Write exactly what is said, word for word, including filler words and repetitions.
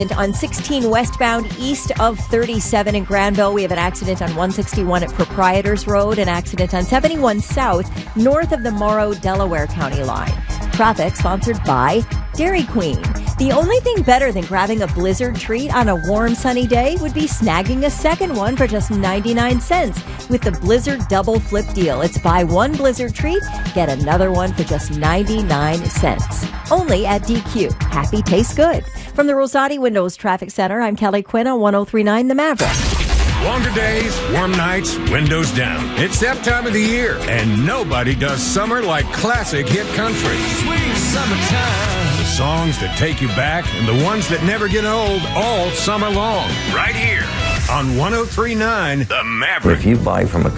On sixteen westbound east of thirty-seven in Granville. We have an accident on one sixty-one at Proprietors Road, an accident on seventy-one south north of the Morrow, Delaware County line. Traffic sponsored by Dairy Queen. The only thing better than grabbing a Blizzard treat on a warm, sunny day would be snagging a second one for just ninety-nine cents with the Blizzard Double Flip deal. It's buy one Blizzard treat, get another one for just ninety-nine cents. Only at D Q. Happy tastes good. From the Rosati Windows Traffic Center, I'm Kelly Quinn on one oh three point nine The Maverick. Longer days, warm nights, windows down. It's that time of the year, and nobody does summer like classic hit country. Sweet summertime. The songs that take you back and the ones that never get old all summer long. Right here on one oh three point nine The Maverick. If you buy from a